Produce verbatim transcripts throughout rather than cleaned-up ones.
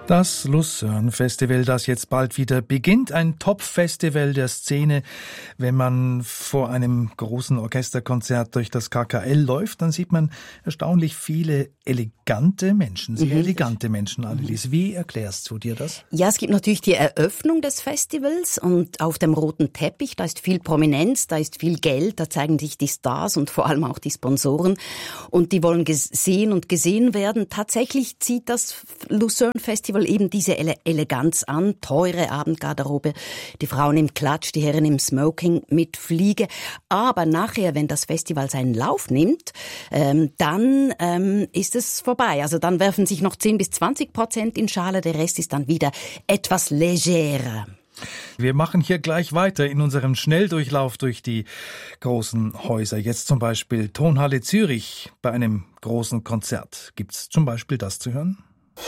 Das Lucerne Festival, das jetzt bald wieder beginnt, ein Top-Festival der Szene. Wenn man vor einem großen Orchesterkonzert durch das K K L läuft, dann sieht man erstaunlich viele elegante Menschen, sehr mhm. elegante Menschen, Annelies. Wie erklärst du dir das? Ja, es gibt natürlich die Eröffnung des Festivals und auf dem roten Teppich, da ist viel Prominenz, da ist viel Geld, da zeigen sich die Stars und vor allem auch die Sponsoren und die wollen gesehen und gesehen werden. Tatsächlich zieht das Lucerne Festival eben diese Ele- Eleganz an, teure Abendgarderobe, die Frauen im Klatsch, die Herren im Smoking mit Fliege. Aber nachher, wenn das Festival seinen Lauf nimmt, ähm, dann ähm, ist es vorbei. Also dann werfen sich noch zehn bis zwanzig Prozent in Schale, der Rest ist dann wieder etwas legerer. Wir machen hier gleich weiter in unserem Schnelldurchlauf durch die großen Häuser. Jetzt zum Beispiel Tonhalle Zürich bei einem großen Konzert. Gibt's zum Beispiel das zu hören?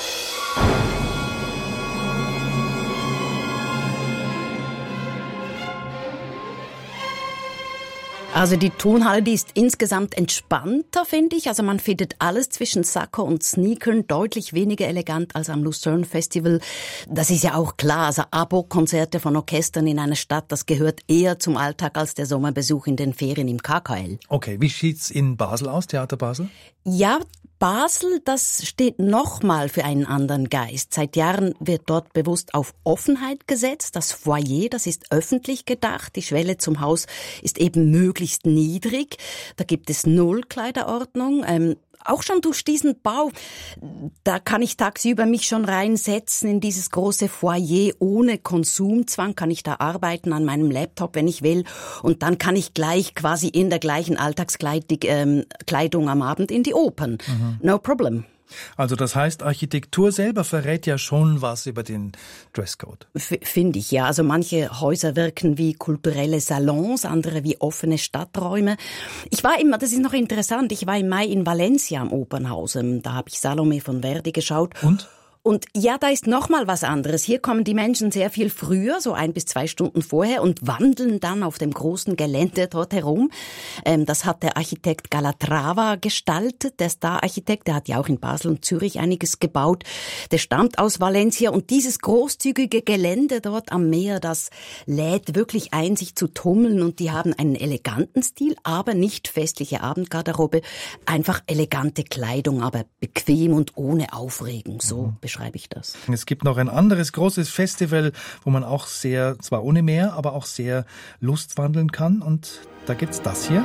Also die Tonhalle, die ist insgesamt entspannter, finde ich. Also man findet alles zwischen Sakko und Sneakern deutlich weniger elegant als am Lucerne Festival. Das ist ja auch klar. Also Abo-Konzerte von Orchestern in einer Stadt, das gehört eher zum Alltag als der Sommerbesuch in den Ferien im K K L. Okay, wie sieht's in Basel aus, Theater Basel? Ja, Basel, das steht nochmal für einen anderen Geist. Seit Jahren wird dort bewusst auf Offenheit gesetzt. Das Foyer, das ist öffentlich gedacht. Die Schwelle zum Haus ist eben möglichst niedrig. Da gibt es Nullkleiderordnung. Ähm, Auch schon durch diesen Bau, da kann ich tagsüber mich schon reinsetzen in dieses große Foyer. Ohne Konsumzwang kann ich da arbeiten an meinem Laptop, wenn ich will. Und dann kann ich gleich quasi in der gleichen Alltagskleidung ähm, Kleidung am Abend in die Opern. Mhm. No problem. Also das heißt, Architektur selber verrät ja schon was über den Dresscode. F- Finde ich, ja. Also manche Häuser wirken wie kulturelle Salons, andere wie offene Stadträume. Ich war immer, das ist noch interessant, ich war im Mai in Valencia am Opernhaus. Da habe ich Salome von Verdi geschaut. Und? Und ja, da ist noch mal was anderes. Hier kommen die Menschen sehr viel früher, so ein bis zwei Stunden vorher, und wandeln dann auf dem großen Gelände dort herum. Ähm, das hat der Architekt Calatrava gestaltet, der Star-Architekt. Der hat ja auch in Basel und Zürich einiges gebaut. Der stammt aus Valencia und dieses großzügige Gelände dort am Meer, das lädt wirklich ein, sich zu tummeln, und die haben einen eleganten Stil, aber nicht festliche Abendgarderobe. Einfach elegante Kleidung, aber bequem und ohne Aufregung. So mhm. schreibe ich das. Es gibt noch ein anderes großes Festival, wo man auch sehr, zwar ohne Meer, aber auch sehr lustwandeln kann. Und da gibt's das hier.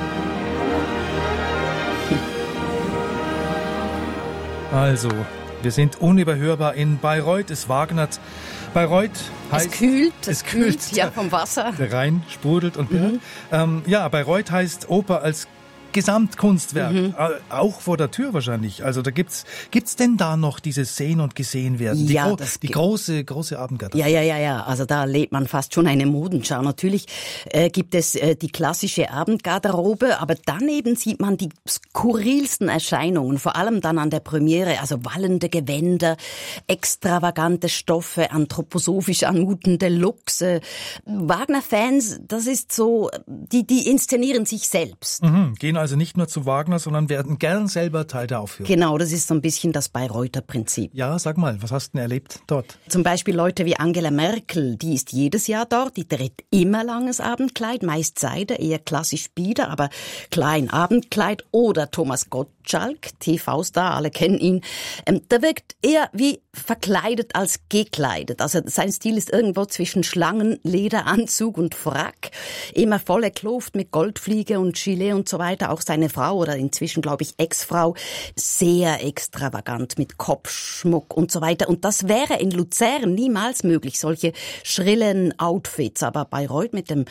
Also, wir sind unüberhörbar in Bayreuth. Es wagnert. Bayreuth heißt... Es kühlt. Es, es kühlt, kühlt, ja, vom Wasser. Der Rhein sprudelt und... Mhm. Ähm, ja, Bayreuth heißt Oper als Gesamtkunstwerk, mhm. auch vor der Tür wahrscheinlich. Also da gibt's gibt's denn da noch dieses Sehen und Gesehen werden? Die, ja, gro- das die große große Abendgarderobe. Ja, ja, ja, ja. Also da lebt man fast schon eine Modenschau. Natürlich äh, gibt es äh, die klassische Abendgarderobe, aber daneben sieht man die skurrilsten Erscheinungen, vor allem dann an der Premiere. Also wallende Gewänder, extravagante Stoffe, anthroposophisch anmutende Looks. Äh, Wagner-Fans, das ist so, die die inszenieren sich selbst. Mhm, gehen also nicht nur zu Wagner, sondern werden gern selber Teil der Aufführung. Genau, das ist so ein bisschen das Bayreuther Prinzip. Ja, sag mal, was hast du denn erlebt dort? Zum Beispiel Leute wie Angela Merkel, die ist jedes Jahr dort, die trägt immer langes Abendkleid, meist Seide, eher klassisch Bieder, aber klein Abendkleid. Oder Thomas Gottschalk, T V-Star, alle kennen ihn. Ähm, der wirkt eher wie verkleidet als gekleidet. Also sein Stil ist irgendwo zwischen Schlangen, Lederanzug und Frack. Immer volle Kluft mit Goldfliege und Gilet und so weiter. Auch seine Frau oder inzwischen, glaube ich, Ex-Frau, sehr extravagant mit Kopfschmuck und so weiter. Und das wäre in Luzern niemals möglich, solche schrillen Outfits. Aber Bayreuth mit dem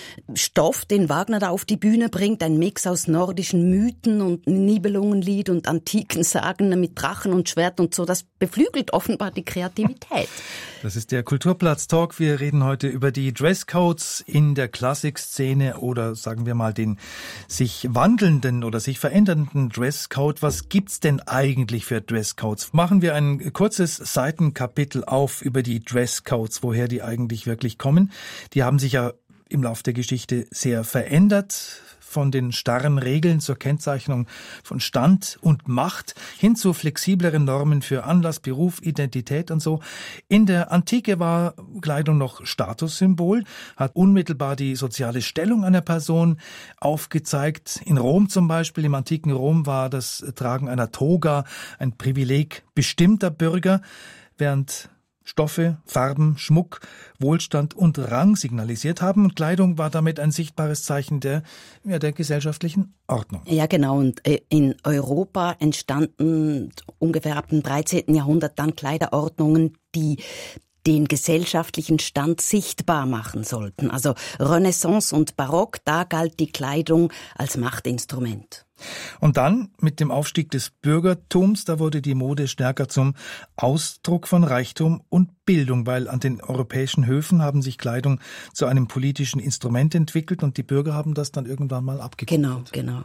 Stoff, den Wagner da auf die Bühne bringt, ein Mix aus nordischen Mythen und Nibelungenlied und antiken Sagen mit Drachen und Schwert und so, das beflügelt offenbar die Kreativität. Das ist der Kulturplatz-Talk. Wir reden heute über die Dresscodes in der Klassikszene oder sagen wir mal den sich wandelnden oder sich verändernden Dresscode. Was gibt's denn eigentlich für Dresscodes? Machen wir ein kurzes Seitenkapitel auf über die Dresscodes, woher die eigentlich wirklich kommen. Die haben sich ja im Lauf der Geschichte sehr verändert. von den starren Regeln zur Kennzeichnung von Stand und Macht hin zu flexibleren Normen für Anlass, Beruf, Identität und so. In der Antike war Kleidung noch Statussymbol, hat unmittelbar die soziale Stellung einer Person aufgezeigt. In Rom zum Beispiel, im antiken Rom, war das Tragen einer Toga ein Privileg bestimmter Bürger, während Stoffe, Farben, Schmuck, Wohlstand und Rang signalisiert haben. Und Kleidung war damit ein sichtbares Zeichen der, ja, der gesellschaftlichen Ordnung. Ja, genau. Und in Europa entstanden ungefähr ab dem dreizehnten Jahrhundert dann Kleiderordnungen, die den gesellschaftlichen Stand sichtbar machen sollten. Also Renaissance und Barock, da galt die Kleidung als Machtinstrument. Und dann mit dem Aufstieg des Bürgertums, da wurde die Mode stärker zum Ausdruck von Reichtum und Bildung, weil an den europäischen Höfen haben sich Kleidung zu einem politischen Instrument entwickelt und die Bürger haben das dann irgendwann mal abgekupfert. Genau, genau.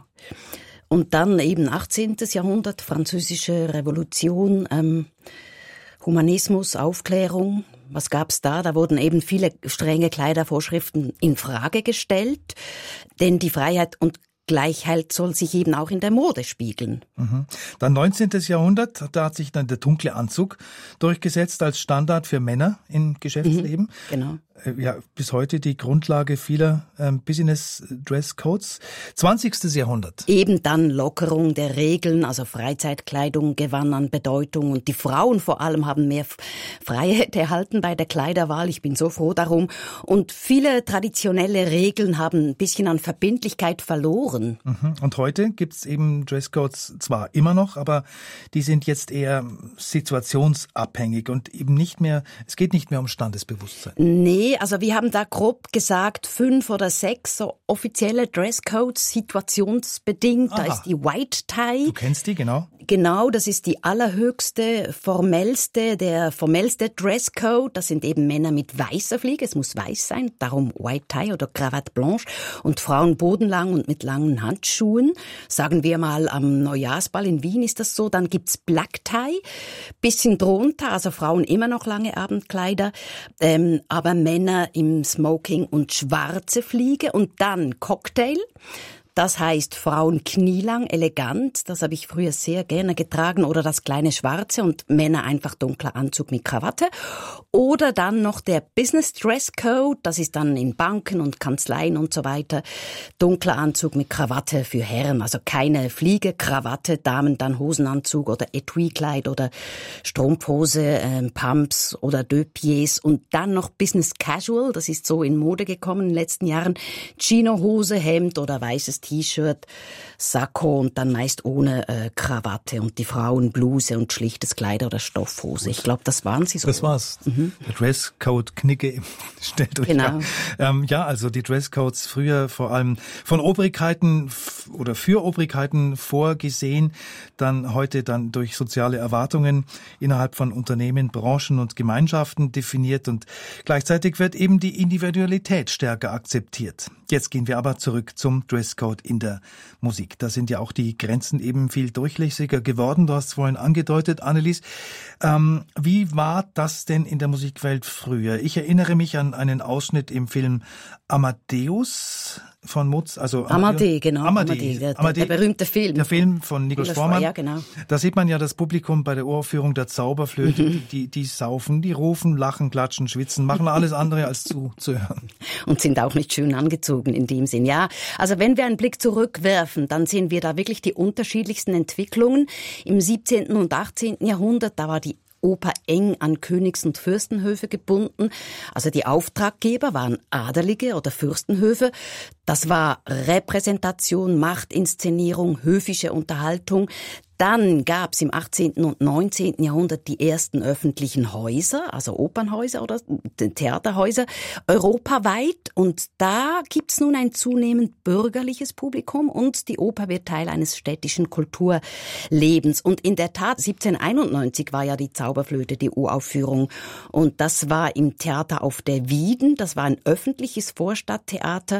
Und dann eben achtzehnten Jahrhundert, französische Revolution, ähm, Humanismus, Aufklärung. Was gab's da? Da wurden eben viele strenge Kleidervorschriften in Frage gestellt, denn die Freiheit und Gleichheit soll sich eben auch in der Mode spiegeln. Mhm. Dann neunzehnten Jahrhundert, da hat sich dann der dunkle Anzug durchgesetzt als Standard für Männer im Geschäftsleben. Mhm, genau. Ja, bis heute die Grundlage vieler ähm, Business-Dresscodes. zwanzigstes Jahrhundert. Eben dann Lockerung der Regeln, also Freizeitkleidung gewann an Bedeutung und die Frauen vor allem haben mehr Freiheit erhalten bei der Kleiderwahl. Ich bin so froh darum. Und viele traditionelle Regeln haben ein bisschen an Verbindlichkeit verloren. Mhm. Und heute gibt's eben Dresscodes zwar immer noch, aber die sind jetzt eher situationsabhängig und eben nicht mehr, es geht nicht mehr um Standesbewusstsein. Nee, also wir haben da grob gesagt, fünf oder sechs so offizielle Dresscodes, situationsbedingt. Aha. Da ist die White Tie. Du kennst die, genau. Genau, das ist die allerhöchste, formellste, der formellste Dresscode. Das sind eben Männer mit weißer Fliege, es muss weiß sein, darum White Tie oder Cravate Blanche. Und Frauen bodenlang und mit langen Handschuhen. Sagen wir mal, am Neujahrsball in Wien ist das so. Dann gibt's Black Tie, bisschen drunter, also Frauen immer noch lange Abendkleider, ähm, aber Männer im Smoking und schwarze Fliege. Und dann Cocktail. Das heißt Frauen knielang, elegant, das habe ich früher sehr gerne getragen, oder das kleine Schwarze und Männer einfach dunkler Anzug mit Krawatte. Oder dann noch der Business Dress Code, das ist dann in Banken und Kanzleien und so weiter, dunkler Anzug mit Krawatte für Herren, also keine Fliege, Krawatte, Damen dann Hosenanzug oder Etui-Kleid oder Strumpfhose, äh, Pumps oder Deux Pieds und dann noch Business Casual, das ist so in Mode gekommen in den letzten Jahren, Chino-Hose, Hemd oder weißes T-Shirt, Sakko und dann meist ohne äh, Krawatte und die Frauen Bluse und schlichtes Kleider oder Stoffhose. Ich glaube, das waren sie so. Das war's. Mhm. Der Dresscode-Knicke stellt euch genau. Ähm, ja, also die Dresscodes früher vor allem von Obrigkeiten f- oder für Obrigkeiten vorgesehen, dann heute dann durch soziale Erwartungen innerhalb von Unternehmen, Branchen und Gemeinschaften definiert und gleichzeitig wird eben die Individualität stärker akzeptiert. Jetzt gehen wir aber zurück zum Dresscode in der Musik. Da sind ja auch die Grenzen eben viel durchlässiger geworden. Du hast es vorhin angedeutet, Annelies. Ähm, wie war das denn in der Musikwelt früher? Ich erinnere mich an einen Ausschnitt im Film Amadeus von Mozart. Also Amadee, genau. Amadee, Amadee, der, Amadee, der berühmte Film. Der Film von Nikolaus Forman. Ja, genau. Da sieht man ja das Publikum bei der Uraufführung der Zauberflöte. Mhm. Die, die saufen, die rufen, lachen, klatschen, schwitzen, machen alles andere als zu, zu hören. Und sind auch nicht schön angezogen in dem Sinn. Ja, also wenn wir einen Blick zurückwerfen, dann sehen wir da wirklich die unterschiedlichsten Entwicklungen. Im siebzehnten und achtzehnten Jahrhundert, da war die Oper eng an Königs- und Fürstenhöfe gebunden. Also die Auftraggeber waren Adelige oder Fürstenhöfe. Das war Repräsentation, Machtinszenierung, höfische Unterhaltung. Dann gab's im achtzehnten und neunzehnten Jahrhundert die ersten öffentlichen Häuser, also Opernhäuser oder Theaterhäuser, europaweit. Und da gibt's nun ein zunehmend bürgerliches Publikum und die Oper wird Teil eines städtischen Kulturlebens. Und in der Tat, siebzehnhunderteinundneunzig war ja die Zauberflöte, die Uraufführung. Und das war im Theater auf der Wieden. Das war ein öffentliches Vorstadttheater.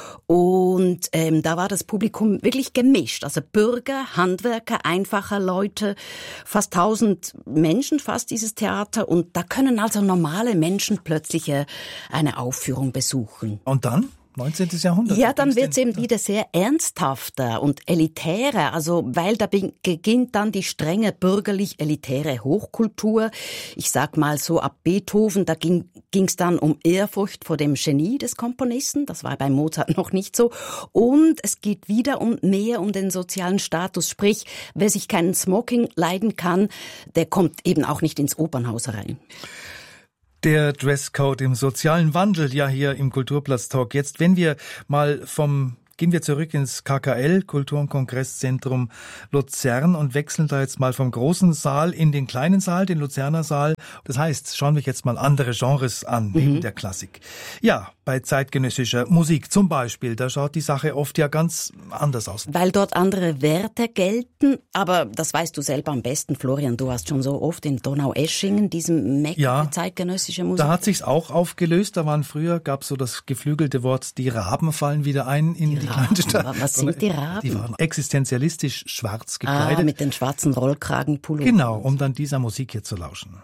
Und ähm, da war das Publikum wirklich gemischt. Also Bürger, Handwerker, einfacher Leute, fast tausend Menschen, fast dieses Theater. Und da können also normale Menschen plötzlich eine Aufführung besuchen. Und dann? neunzehnten. Jahrhundert. Ja, dann wird es eben wieder sehr ernsthafter und elitärer, also weil da beginnt dann die strenge bürgerlich-elitäre Hochkultur. Ich sag mal so ab Beethoven, da ging es dann um Ehrfurcht vor dem Genie des Komponisten, das war bei Mozart noch nicht so. Und es geht wieder um mehr um den sozialen Status, sprich, wer sich keinen Smoking leiden kann, der kommt eben auch nicht ins Opernhaus rein. Der Dresscode im sozialen Wandel, ja hier im Kulturplatz-Talk. Jetzt, wenn wir mal vom, gehen wir zurück ins K K L, Kultur- und Kongresszentrum Luzern und wechseln da jetzt mal vom großen Saal in den kleinen Saal, den Luzerner Saal. Das heißt, schauen wir jetzt mal andere Genres an, neben mhm. der Klassik. Ja, bei zeitgenössischer Musik zum Beispiel, da schaut die Sache oft ja ganz anders aus. Weil dort andere Werte gelten, aber das weißt du selber am besten, Florian, du hast schon so oft in Donaueschingen, diesem Mecker ja, für zeitgenössische Musik. Da hat sich's auch aufgelöst, da waren früher, gab's so das geflügelte Wort, die Raben fallen wieder ein in die, die kleine Stadt. Was sind die Raben? Die waren existenzialistisch schwarz gekleidet. Ah, mit den schwarzen Rollkragenpullovern. Genau, um dann dieser Musik hier zu lauschen.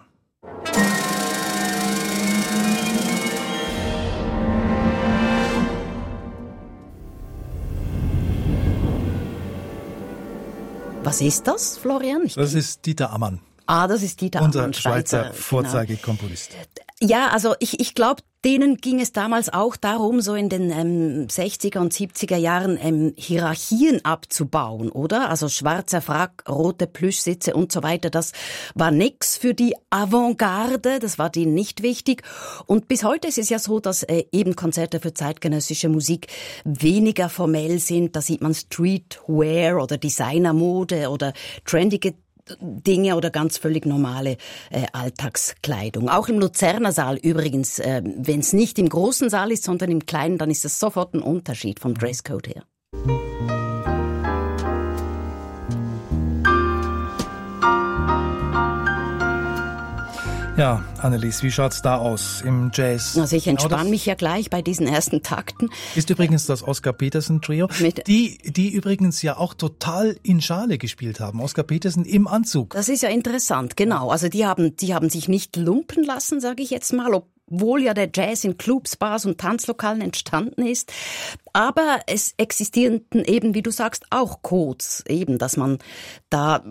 Was ist das, Florian? Ich das ist Dieter Ammann. Ah, das ist Dieter Unser Ammann, Schweizer, Schweizer Vorzeigekomponist. Ja, also ich, ich glaube, denen ging es damals auch darum, so in den ähm, sechziger und siebziger Jahren ähm, Hierarchien abzubauen, oder? Also schwarzer Frack, rote Plüschsitze und so weiter, das war nix für die Avantgarde, das war denen nicht wichtig. Und bis heute ist es ja so, dass äh, eben Konzerte für zeitgenössische Musik weniger formell sind. Da sieht man Streetwear oder Designermode oder trendige Dinge oder ganz völlig normale äh, Alltagskleidung. Auch im Luzerner Saal übrigens, äh, wenn es nicht im großen Saal ist, sondern im kleinen, dann ist das sofort ein Unterschied vom Dresscode her. Ja, Annelies, wie schaut's da aus im Jazz? Also ich entspanne mich ja gleich bei diesen ersten Takten. Ist übrigens das Oskar Petersen Trio, Mit die die übrigens ja auch total in Schale gespielt haben. Oskar Petersen im Anzug. Das ist ja interessant, genau. Also die haben die haben sich nicht lumpen lassen, sage ich jetzt mal, obwohl ja der Jazz in Clubs, Bars und Tanzlokalen entstanden ist. Aber es existierten eben, wie du sagst, auch Codes, eben, dass man da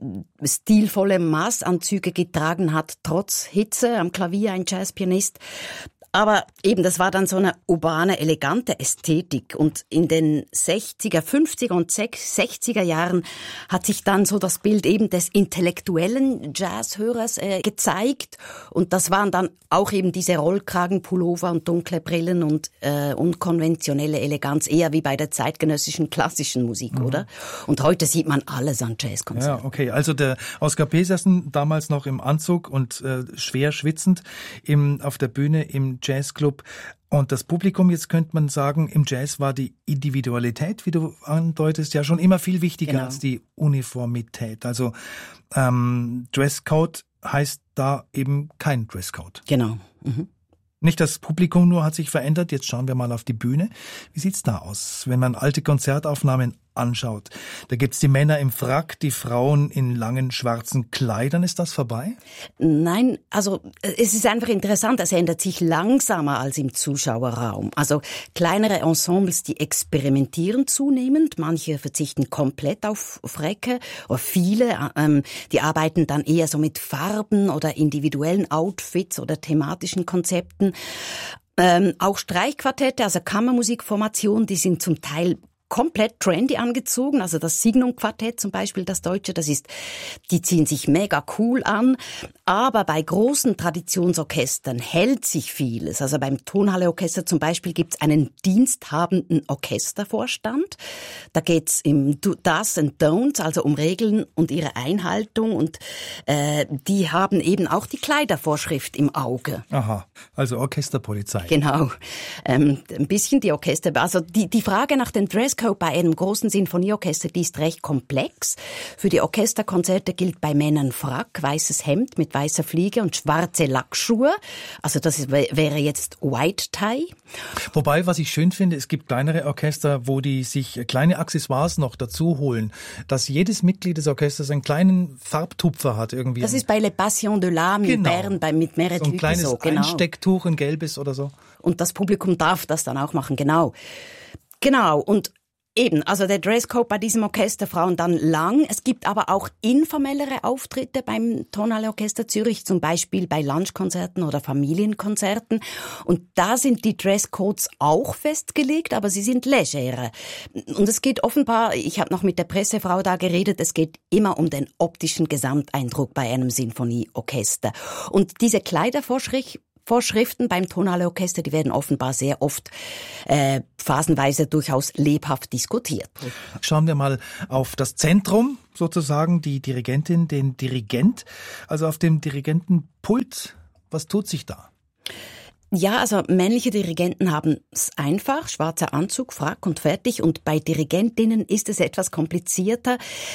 stilvolle Maßanzüge getragen hat, trotz Hitze am Klavier, ein Jazzpianist. Aber eben, das war dann so eine urbane, elegante Ästhetik. Und in den sechziger, fünfziger und sechziger Jahren hat sich dann so das Bild eben des intellektuellen Jazzhörers äh, gezeigt. Und das waren dann auch eben diese Rollkragenpullover und dunkle Brillen und äh, unkonventionelle Eleganz, eher wie bei der zeitgenössischen klassischen Musik, mhm. oder? Und heute sieht man alles an Jazzkonzerten. Ja, okay. Also der Oskar Petersen, damals noch im Anzug und äh, schwer schwitzend im, auf der Bühne im Jazzclub. Und das Publikum, jetzt könnte man sagen, im Jazz war die Individualität, wie du andeutest, ja schon immer viel wichtiger genau. als die Uniformität. Also ähm, Dresscode heißt da eben kein Dresscode. Genau. Mhm. Nicht das Publikum nur hat sich verändert, jetzt schauen wir mal auf die Bühne. Wie sieht's da aus, wenn man alte Konzertaufnahmen anschaut? Da gibt's die Männer im Frack, die Frauen in langen schwarzen Kleidern. Ist das vorbei? Nein, also es ist einfach interessant, es ändert sich langsamer als im Zuschauerraum. Also kleinere Ensembles, die experimentieren zunehmend, manche verzichten komplett auf Fräcke, oder viele, ähm, die arbeiten dann eher so mit Farben oder individuellen Outfits oder thematischen Konzepten. Ähm, auch Streichquartette, also Kammermusikformationen, die sind zum Teil komplett trendy angezogen, also das Signum-Quartett zum Beispiel, das Deutsche, das ist, die ziehen sich mega cool an, aber bei großen Traditionsorchestern hält sich vieles. Also beim Tonhalle-Orchester zum Beispiel gibt's einen diensthabenden Orchestervorstand. Da geht's im Do's and Don'ts, also um Regeln und ihre Einhaltung, und äh, die haben eben auch die Kleidervorschrift im Auge. Aha, also Orchesterpolizei. Genau, ähm, ein bisschen die Orchester, also die, die Frage nach dem Dress bei einem großen Sinfonieorchester, die ist recht komplex. Für die Orchesterkonzerte gilt bei Männern Frack, weißes Hemd mit weißer Fliege und schwarze Lackschuhe. Also das ist, wäre jetzt White Tie. Wobei, was ich schön finde, es gibt kleinere Orchester, wo die sich kleine Accessoires noch dazu holen, dass jedes Mitglied des Orchesters einen kleinen Farbtupfer hat irgendwie. Das ist bei Les Passions de l'Âme genau. in Bern bei, mit Meret so ein kleines so, genau. Einstecktuch, ein gelbes oder so. Und das Publikum darf das dann auch machen, genau. Genau, und eben, also der Dresscode bei diesem Orchester, Frauen dann lang. Es gibt aber auch informellere Auftritte beim Tonhalle Orchester Zürich, zum Beispiel bei Lunchkonzerten oder Familienkonzerten. Und da sind die Dresscodes auch festgelegt, aber sie sind legerer. Und es geht offenbar, ich habe noch mit der Pressefrau da geredet, es geht immer um den optischen Gesamteindruck bei einem Sinfonieorchester. Und diese Kleidervorschrift Vorschriften beim Tonhalle Orchester, die werden offenbar sehr oft äh, phasenweise durchaus lebhaft diskutiert. Schauen wir mal auf das Zentrum, sozusagen die Dirigentin, den Dirigent. Also auf dem Dirigentenpult, was tut sich da? Ja, also männliche Dirigenten haben es einfach, schwarzer Anzug, Frack und fertig. Und bei Dirigentinnen ist es etwas komplizierter.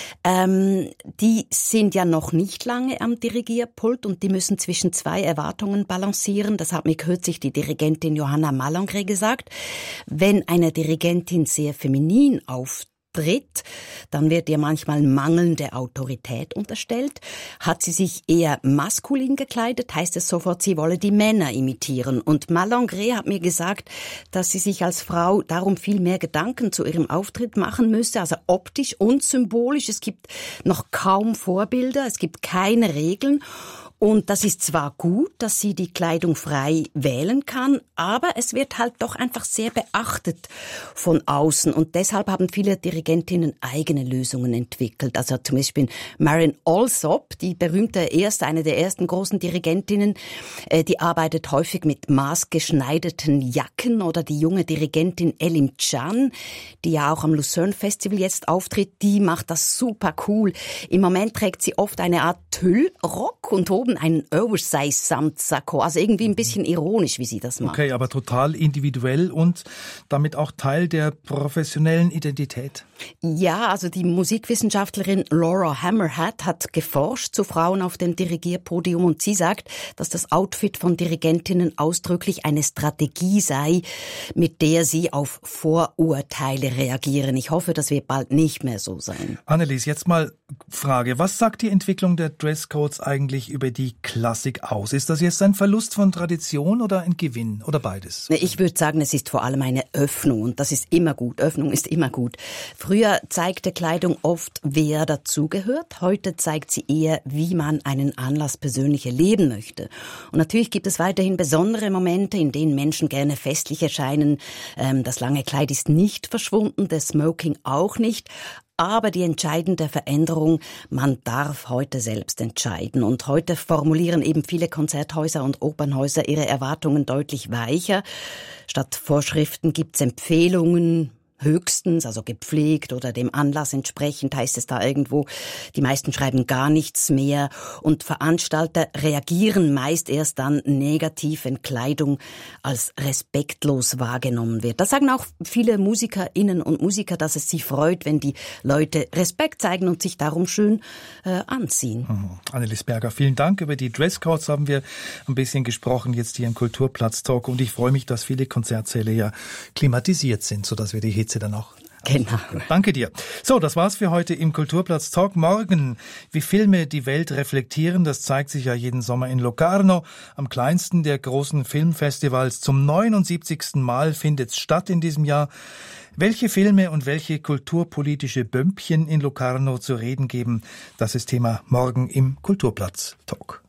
Ähm, die sind ja noch nicht lange am Dirigierpult und die müssen zwischen zwei Erwartungen balancieren. Das hat mir kürzlich die Dirigentin Johanna Malangre gesagt. Wenn eine Dirigentin sehr feminin auftritt, Tritt, dann wird ihr manchmal mangelnde Autorität unterstellt. Hat sie sich eher maskulin gekleidet, heißt es sofort, sie wolle die Männer imitieren. Und Malangre hat mir gesagt, dass sie sich als Frau darum viel mehr Gedanken zu ihrem Auftritt machen müsse, also optisch und symbolisch. Es gibt noch kaum Vorbilder, es gibt keine Regeln. Und das ist zwar gut, dass sie die Kleidung frei wählen kann, aber es wird halt doch einfach sehr beachtet von außen. Und deshalb haben viele Dirigentinnen eigene Lösungen entwickelt. Also zum Beispiel Marion Alsop, die berühmte erste, eine der ersten großen Dirigentinnen, die arbeitet häufig mit maßgeschneiderten Jacken. Oder die junge Dirigentin Elim Can, die ja auch am Lucerne Festival jetzt auftritt, die macht das super cool. Im Moment trägt sie oft eine Art Tüllrock und oben einen Oversize-Samtsacko. Also irgendwie ein bisschen ironisch, wie sie das macht. Okay, aber total individuell und damit auch Teil der professionellen Identität. Ja, also die Musikwissenschaftlerin Laura Hammerhead hat geforscht zu Frauen auf dem Dirigierpodium und sie sagt, dass das Outfit von Dirigentinnen ausdrücklich eine Strategie sei, mit der sie auf Vorurteile reagieren. Ich hoffe, das wird bald nicht mehr so sein. Annelies, jetzt mal Frage. Was sagt die Entwicklung der Dresscodes eigentlich über die Klassik aus? Ist das jetzt ein Verlust von Tradition oder ein Gewinn oder beides? Ich würde sagen, es ist vor allem eine Öffnung und das ist immer gut. Öffnung ist immer gut. Früher zeigte Kleidung oft, wer dazugehört. Heute zeigt sie eher, wie man einen Anlass persönlich erleben möchte. Und natürlich gibt es weiterhin besondere Momente, in denen Menschen gerne festlich erscheinen. Das lange Kleid ist nicht verschwunden, das Smoking auch nicht. Aber die entscheidende Veränderung, man darf heute selbst entscheiden. Und heute formulieren eben viele Konzerthäuser und Opernhäuser ihre Erwartungen deutlich weicher. Statt Vorschriften gibt's Empfehlungen, höchstens, also gepflegt oder dem Anlass entsprechend, heißt es da irgendwo. Die meisten schreiben gar nichts mehr und Veranstalter reagieren meist erst dann negativ, wenn Kleidung als respektlos wahrgenommen wird. Das sagen auch viele Musikerinnen und Musiker, dass es sie freut, wenn die Leute Respekt zeigen und sich darum schön äh, anziehen. Mhm. Annelies Berger, vielen Dank. Über die Dresscodes haben wir ein bisschen gesprochen jetzt hier im Kulturplatz-Talk und ich freue mich, dass viele Konzertsäle ja klimatisiert sind, sodass wir die Hitze dann auch. Genau. Danke dir. So, das war's für heute im Kulturplatz Talk. Morgen, wie Filme die Welt reflektieren, das zeigt sich ja jeden Sommer in Locarno, am kleinsten der großen Filmfestivals. Zum neunundsiebzigsten Mal findet's statt in diesem Jahr. Welche Filme und welche kulturpolitische Bömpchen in Locarno zu reden geben, das ist Thema morgen im Kulturplatz Talk.